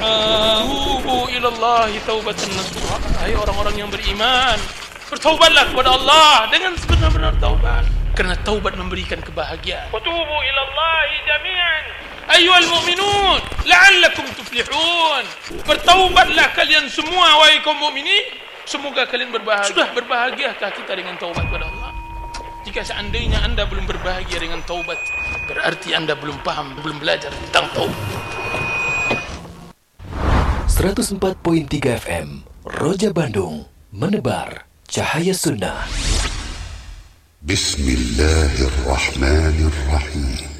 Tubu ilallahi taubatan nasuha. Hai orang-orang yang beriman, bertaubatlah kepada Allah dengan sebenar-benar taubat, kerana taubat memberikan kebahagiaan. Wa tubu ilallahi jami'an ayyuhal mu'minun la'allakum tuflihun. Bertaubatlah kalian semua wahai kaum mukminin, semoga kalian berbahagia. Sudah berbahagiakah kita dengan taubat kepada Allah? Jika seandainya anda belum berbahagia dengan taubat, berarti anda belum paham, belum belajar tentang taubat. 104.3 FM Roja Bandung, menebar cahaya sunnah. Bismillahirrahmanirrahim.